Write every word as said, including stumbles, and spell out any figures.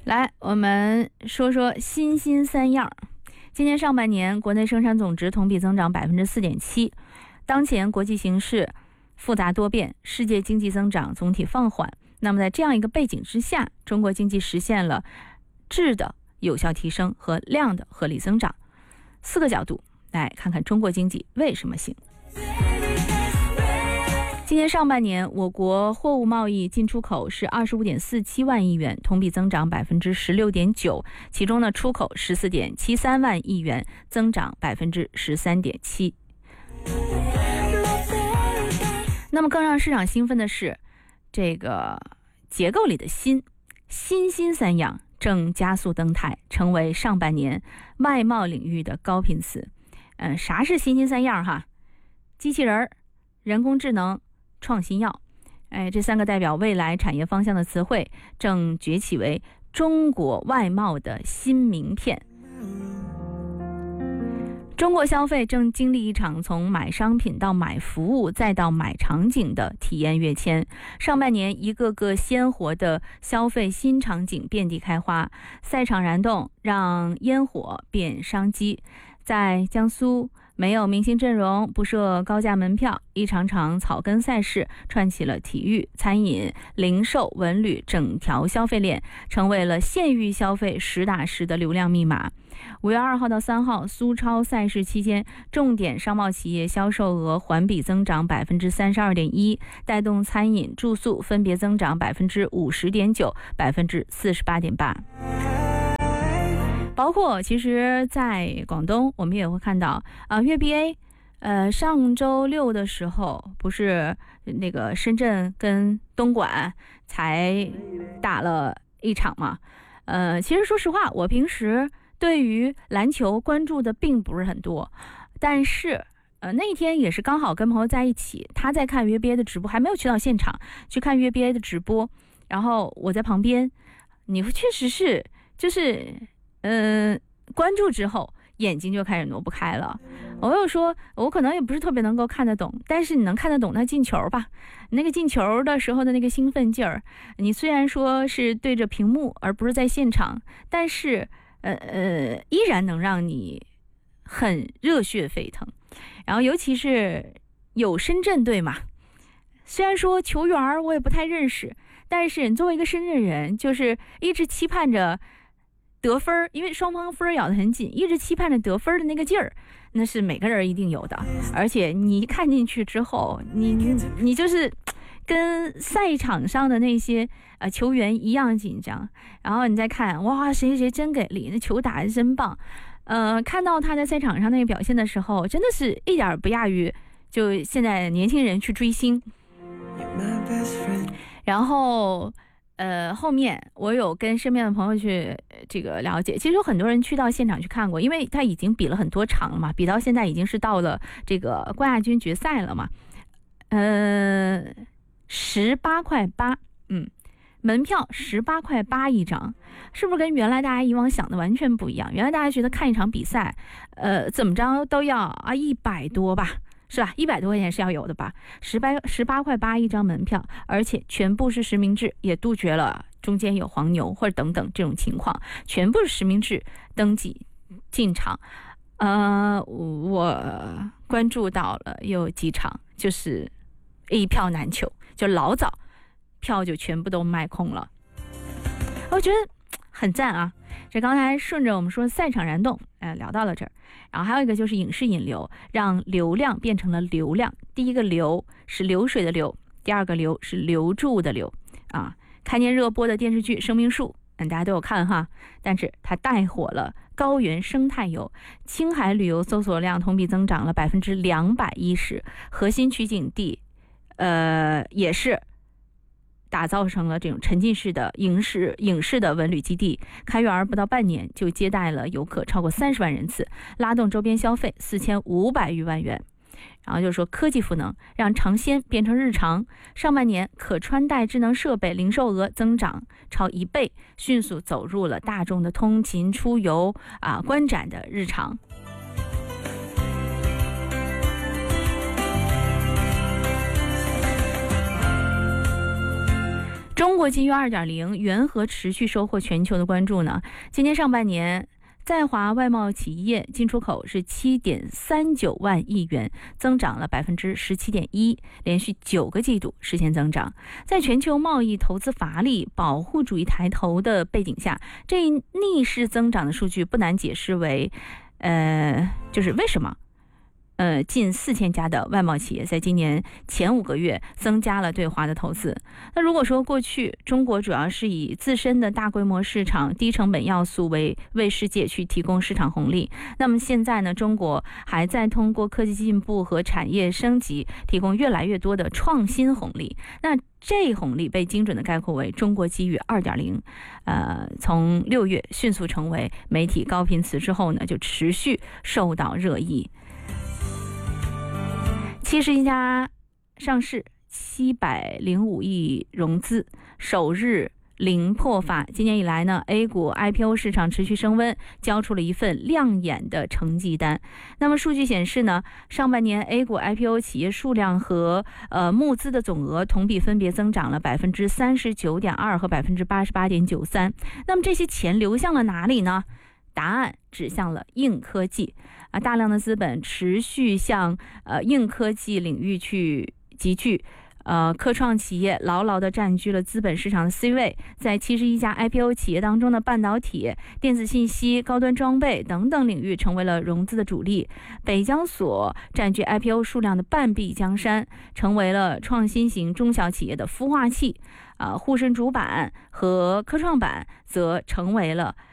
来，我们说说新新三样。今年上半年，国内生产总值同比增长百分之四点七。当前国际形势复杂多变，世界经济增长总体放缓。那么在这样一个背景之下，中国经济实现了质的有效提升和量的合理增长。四个角度来看看中国经济为什么行。今年上半年，我国货物贸易进出口是二十五点四七万亿元，同比增长百分之十六点九，其中呢，出口十四点七三万亿元，增长百分之十三点七。那么更让市场兴奋的是，这个结构里的新新新三样正加速登台，成为上半年外贸领域的高频词。嗯，啥是新新三样哈？机器人、人工智能、创新药，哎，这三个代表未来产业方向的词汇，正崛起为中国外贸的新名片。中国消费正经历一场从买商品到买服务再到买场景的体验跃迁。上半年，一个个鲜活的消费新场景遍地开花，赛场燃动让烟火变商机。在江苏，没有明星阵容，不设高价门票，一场场草根赛事串起了体育、餐饮、零售、文旅整条消费链，成为了县域消费实打实的流量密码。五月二号到三号，苏超赛事期间，重点商贸企业销售额环比增长百分之三十二点一，带动餐饮、住宿分别增长百分之五十点九、百分之四十八点八。包括其实在广东我们也会看到啊、呃，粤 B A 呃上周六的时候不是那个深圳跟东莞才打了一场嘛。呃其实说实话，我平时对于篮球关注的并不是很多，但是呃那一天也是刚好跟朋友在一起，他在看粤 B A 的直播，还没有去到现场去看粤 B A 的直播，然后我在旁边，你确实是就是嗯，关注之后眼睛就开始挪不开了。我又说我可能也不是特别能够看得懂，但是你能看得懂他进球吧，那个进球的时候的那个兴奋劲儿，你虽然说是对着屏幕而不是在现场，但是呃呃依然能让你很热血沸腾。然后尤其是有深圳队嘛，虽然说球员我也不太认识，但是你作为一个深圳人，就是一直期盼着得分，因为双方分咬得很紧，一直期盼着得分的那个劲儿，那是每个人一定有的。而且你一看进去之后，你你你就是跟赛场上的那些呃球员一样紧张。然后你再看，哇，谁谁真给力，那球打得真棒。呃，看到他在赛场上那个表现的时候，真的是一点不亚于就现在年轻人去追星。然后呃，后面我有跟身边的朋友去这个了解，其实有很多人去到现场去看过，因为他已经比了很多场了嘛，比到现在已经是到了这个冠亚军决赛了嘛。呃，十八块八，嗯，门票十八块八一张，是不是跟原来大家以往想的完全不一样？原来大家觉得看一场比赛，呃，怎么着都要啊一百多吧。是吧？一百多块钱是要有的吧？十八十八块八一张门票，而且全部是实名制，也杜绝了中间有黄牛或者等等这种情况，全部是实名制登记进场。呃，我关注到了有几场就是一票难求，就老早票就全部都卖空了，我觉得很赞啊！这刚才顺着我们说赛场燃动，呃，聊到了这儿。然后还有一个就是影视引流，让流量变成了流量。第一个流是流水的流，第二个流是留住的流啊。看见热播的电视剧《生命树》，嗯，大家都有看哈，但是它带火了高原生态游，青海旅游搜索量同比增长了百分之两百一十，核心取景地，呃，也是打造成了这种沉浸式的影视影视的文旅基地，开园不到半年就接待了游客超过三十万人次，拉动周边消费四千五百余万元。然后就说科技赋能让尝鲜变成日常，上半年可穿戴智能设备零售额增长超一倍，迅速走入了大众的通勤出游啊观展的日常。 中国机遇 二点零 缘何持续收获全球的关注呢？今年上半年在华外贸企业进出口是 七点三九万亿元，增长了 百分之十七点一， 连续九个季度实现增长。在全球贸易投资乏力、保护主义抬头的背景下，这一逆势增长的数据不难解释为呃，就是为什么呃，近四千家的外贸企业在今年前五个月增加了对华的投资。那如果说过去中国主要是以自身的大规模市场、低成本要素为为世界去提供市场红利，那么现在呢，中国还在通过科技进步和产业升级，提供越来越多的创新红利。那这一红利被精准的概括为中国机遇 二点零， 呃，从六月迅速成为媒体高频词之后呢，就持续受到热议。七十一家上市，七百零五亿融资，首日零破发。今年以来呢 ，A 股 I P O 市场持续升温，交出了一份亮眼的成绩单。那么数据显示呢，上半年 A 股 I P O 企业数量和呃募资的总额同比分别增长了百分之三十九点二和百分之八十八点九三。那么这些钱流向了哪里呢？答案指向了硬科技啊，大量的资本持续向呃硬科技领域去集聚。呃，科创企业牢牢地占据了资本市场的 C 位，在七十一家 I P O 企业当中的半导体、电子信息、高端装备等等领域成为了融资的主力。北交所占据 I P O 数量的半壁江山，成为了创新型中小企业的孵化器。啊、呃，沪深主板和科创板则成为了